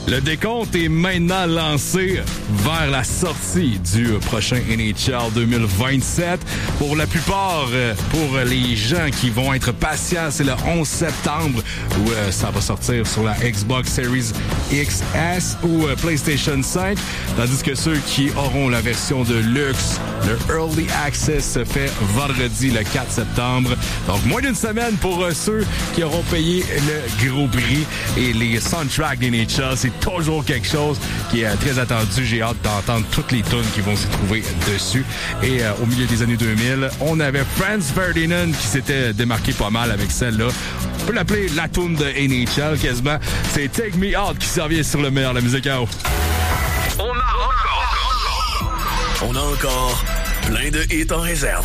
Le décompte est maintenant lancé vers la sortie du prochain NHL 2027. Pour la plupart, pour les gens qui vont être patients, c'est le 11 septembre où ça va sortir sur la Xbox Series XS ou PlayStation 5. Tandis que ceux qui auront la version de luxe, le Early Access se fait vendredi le 4 septembre. Donc moins d'une semaine pour ceux qui auront payé le gros prix. Et les soundtracks des NHL, c'est toujours quelque chose qui est très attendu. J'ai hâte d'entendre toutes les tunes qui vont s'y trouver dessus. Et au milieu des années 2000, on avait Franz Ferdinand qui s'était démarqué pas mal avec celle-là. On peut l'appeler la tune de NHL quasiment. C'est Take Me Out qui s'en vient sur le meilleur de la musique à eau. On a encore plein de hits en réserve.